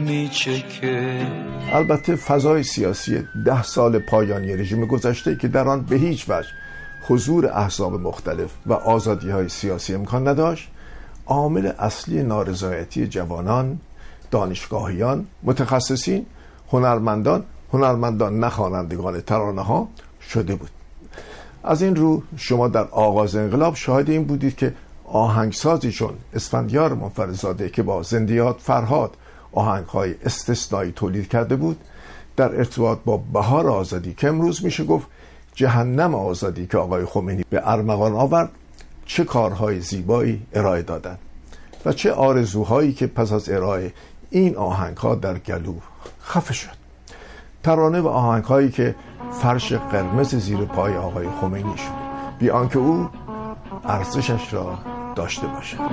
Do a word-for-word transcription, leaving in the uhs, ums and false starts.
میچکه. البته فضای سیاسی ده سال پایانی رژیم گذشته که در آن به هیچ وجه حضور احزاب مختلف و آزادی‌های سیاسی امکان نداشت، عامل اصلی نارضایتی جوانان، دانشگاهیان، متخصصین، هنرمندان، هنرمندان نه خوانندگان ترانه‌ها شده بود. از این رو شما در آغاز انقلاب شاهد این بودید که آهنگسازی چون اسفندیار منفردزاده که با زندیات فرهاد آهنگ‌های استثنایی تولید کرده بود، در ارتباط با بهار آزادی که امروز میشه گفت جهنم آزادی که آقای خمینی به ارمغان آورد، چه کارهای زیبایی ارائه دادند و چه آرزوهایی که پس از ارائه این آهنگ‌ها در گلو خفه شد. ترانه و آهنگ‌هایی که فرش قرمز زیر پای آقای خمینی شد، بی آنکه او ارزشش را داشته باشد.